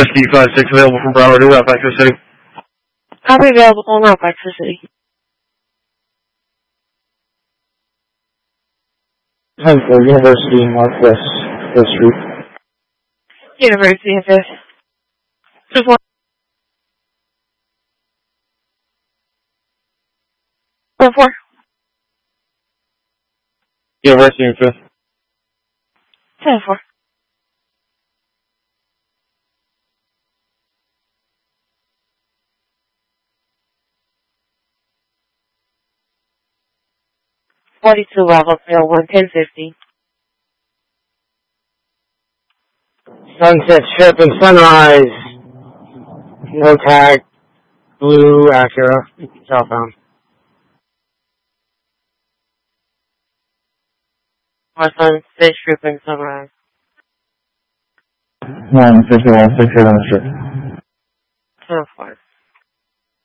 Whiskey 5-6 available from Broward to Route back to the city. Copy available on route back to the city. 10-4, University Northwest 5th Street. University of 5th. 2-4. 4-4. University of 5th. 10-4. $42 Bravo, 1050. Sunset Strip and Sunrise. No tag. Blue Acura. Southbound. Sunset Strip and Sunrise. 151, 6 on the strip. 10-4.